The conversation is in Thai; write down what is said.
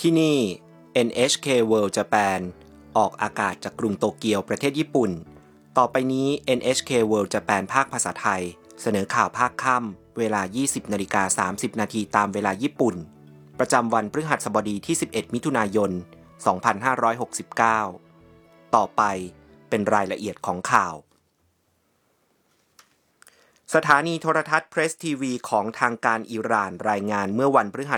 ที่นี่ NHK World Japan ออกอากาศจากกรุงโตเกียวประเทศญี่ปุ่นต่อไปนี้ NHK World Japan ภาคภาษาไทยเสนอข่าวภาคค่ำเวลา 20:30 น.ตามเวลาญี่ปุ่นประจำวันพฤหัสบดีที่ 11 มิถุนายน 2569 ต่อไปเป็นรายละเอียดของข่าวสถานีโทรทัศน์เพรสทีวีของทางการอิหร่านรายงานเมื่อวันพฤหั